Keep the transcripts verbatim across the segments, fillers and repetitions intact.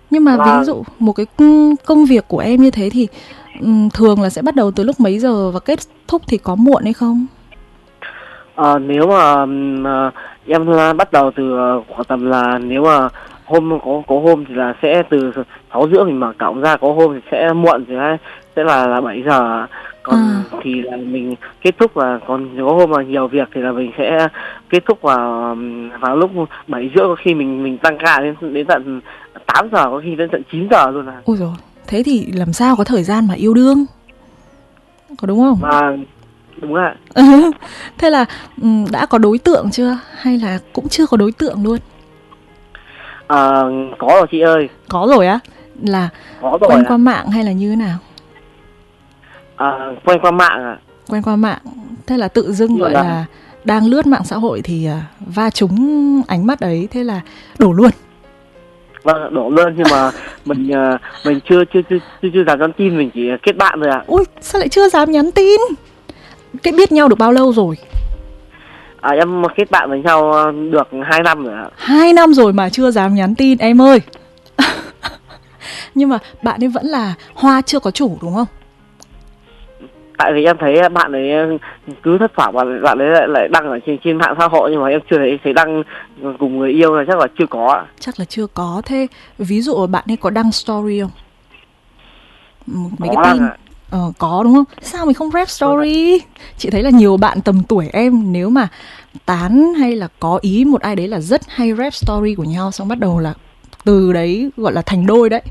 Nhưng mà ví Và dụ một cái công công việc của em như thế thì ừm, thường là sẽ bắt đầu từ lúc mấy giờ và kết thúc thì có muộn hay không? ờ, nếu mà ừm, ờ, em ờ, bắt đầu từ ờ, khoảng tầm là nếu mà hôm có có hôm thì là sẽ từ sáu rưỡi mình mở cổng ra, có hôm thì sẽ muộn thì sẽ sẽ là là bảy giờ. Còn À, thì là mình kết thúc, là còn nếu có hôm mà nhiều việc thì là mình sẽ kết thúc vào ừm, vào lúc bảy rưỡi, có khi mình mình tăng ca đến đến tận tám giờ, có khi đến tận chín giờ luôn à. ôi rồi. Thế thì làm sao có thời gian mà yêu đương, có đúng không? Và đúng ạ. Thế là ừm, đã có đối tượng chưa hay là cũng chưa có đối tượng luôn? Ờ, có rồi chị ơi, Có rồi á, là có rồi quen ạ. qua mạng hay là như thế nào? À, quen qua mạng ạ. Quen qua mạng, thế là tự dưng Nhưng mà gọi là là đang lướt mạng xã hội thì à, va trúng ánh mắt ấy, thế là đổ luôn. vâng, đổ luôn, nhưng mà mình ờ, mình chưa chưa chưa chưa, chưa dám nhắn tin, mình chỉ kết bạn thôi ạ. Ui, sao lại chưa dám nhắn tin? Cái biết nhau được bao lâu rồi? À, em kết bạn với nhau ờ, được hai năm rồi ạ. Hai năm rồi mà chưa dám nhắn tin em ơi. Nhưng mà bạn ấy vẫn là hoa chưa có chủ đúng không? Tại vì em thấy bạn ấy cứ thất thoảng bạn bạn ấy lại, lại đăng ở trên trên mạng xã hội, nhưng mà em chưa thấy thấy đăng cùng người yêu, là chắc là chưa có ạ. Chắc là chưa có. Thế ví dụ bạn ấy có đăng story không? Mấy cái Có đăng tin. ạ. Ờ, có đúng không? Sao mình không rep Vâng ạ. story? Chị thấy là nhiều bạn tầm tuổi em nếu mà tán hay là có ý một ai đấy là rất hay rep story của nhau, xong bắt đầu là từ đấy gọi là thành đôi đấy.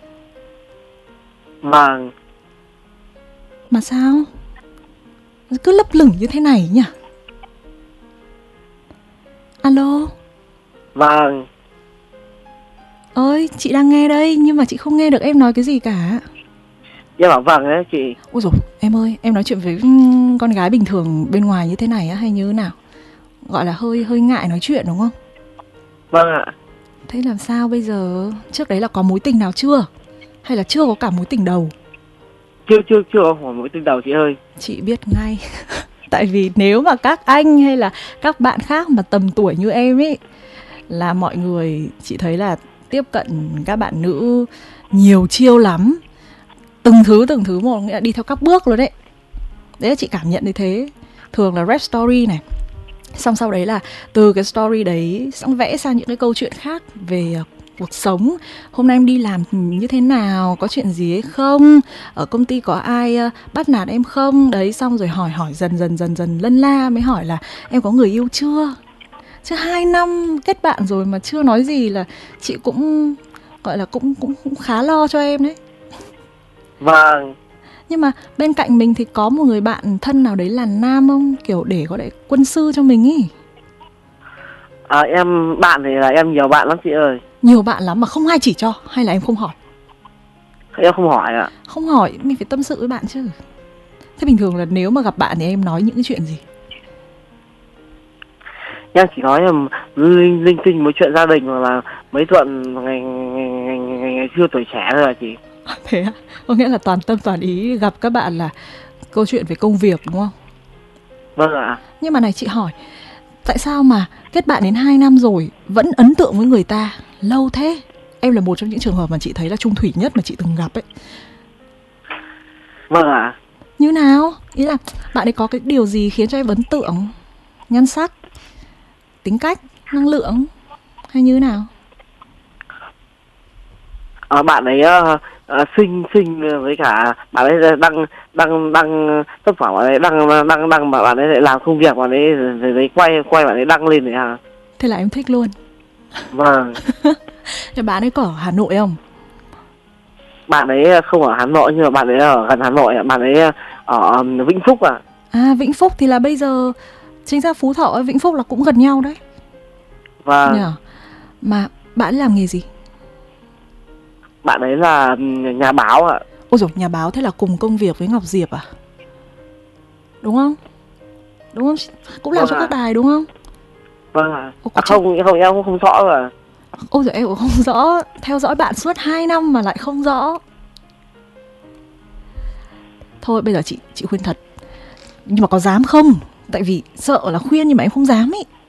Vâng. Mà sao? Cứ lấp lửng như thế này nhỉ? Alo? Vâng. Ơi, chị đang nghe đây nhưng mà chị không nghe được em nói cái gì cả. Em bảo vâng đấy chị. Ôi dồi, em ơi, em nói chuyện với con gái bình thường bên ngoài như thế này á hay như thế nào? Gọi là hơi hơi ngại nói chuyện đúng không? Vâng ạ. Thế làm sao bây giờ? Trước đấy là có mối tình nào chưa? Hay là chưa có cả mối tình đầu? Chưa chưa chưa có hỏi mối tình đầu chị ơi. Chị biết ngay. Tại vì nếu mà các anh hay là các bạn khác mà tầm tuổi như em ấy, là mọi người chị thấy là tiếp cận các bạn nữ nhiều chiêu lắm. Từng thứ từng thứ một, nghĩa là đi theo các bước luôn đấy. Đấy là chị cảm nhận như thế. Thường là rap story này, xong sau đấy là từ cái story đấy xong vẽ sang những cái câu chuyện khác về uh, cuộc sống. Hôm nay em đi làm như thế nào, có chuyện gì ấy không, ở công ty có ai uh, bắt nạt em không. Đấy, xong rồi hỏi hỏi dần dần dần dần lân la mới hỏi là em có người yêu chưa. Chứ hai năm kết bạn rồi mà chưa nói gì là chị cũng gọi là cũng cũng, cũng khá lo cho em đấy. Vâng. Nhưng mà bên cạnh mình thì có một người bạn thân nào đấy là nam không? Kiểu để có thể quân sư cho mình ý. À, em bạn thì là em nhiều bạn lắm chị ơi. Nhiều bạn lắm mà không ai chỉ cho, hay là em không hỏi? Em không hỏi ạ. Không hỏi, mình phải tâm sự với bạn chứ. Thế bình thường là nếu mà gặp bạn thì em nói những cái chuyện gì? Em chỉ nói là linh linh tinh mấy chuyện gia đình, hoặc là mấy chuyện ngày ngày, ngày, ngày, ngày xưa tuổi trẻ thôi à chị. Thế á? Có nghĩa là toàn tâm toàn ý gặp các bạn là câu chuyện về công việc đúng không? Vâng ạ. Nhưng mà này chị hỏi, tại sao mà kết bạn đến hai năm rồi vẫn ấn tượng với người ta lâu thế? Em là một trong những trường hợp mà chị thấy là chung thủy nhất mà chị từng gặp ấy. Vâng ạ. Như nào? Ý là bạn ấy có cái điều gì khiến cho em ấn tượng? Nhan sắc, tính cách, năng lượng hay như nào? À, bạn ấy uh, uh, xinh xinh với cả bạn ấy đăng đăng đăng tất cả bạn ấy đăng đăng đăng mà bạn ấy lại làm công việc, bạn ấy rồi đấy quay quay bạn ấy đăng lên đấy à. Thế là em thích luôn. Vâng. Thế bạn ấy có ở Hà Nội không? Bạn ấy không ở Hà Nội, nhưng mà bạn ấy ở gần Hà Nội, bạn ấy ở Vĩnh Phúc à. À, Vĩnh Phúc thì là bây giờ chính ra Phú Thọ với Vĩnh Phúc là cũng gần nhau đấy. Vâng. Nhờ. Mà bạn ấy làm nghề gì? Bạn ấy là nhà báo ạ. Ôi dồi, nhà báo, thế là cùng công việc với Ngọc Diệp à? Đúng không? Đúng không? Cũng làm Vâng cho các ạ. đài đúng không? Vâng ạ. Ồ, À, chị... không không em cũng không rõ rồi. Ôi giời, em cũng không rõ. Theo dõi bạn suốt hai năm mà lại không rõ. Thôi bây giờ chị chị khuyên thật. Nhưng mà có dám không? Tại vì sợ là khuyên nhưng mà em không dám ý.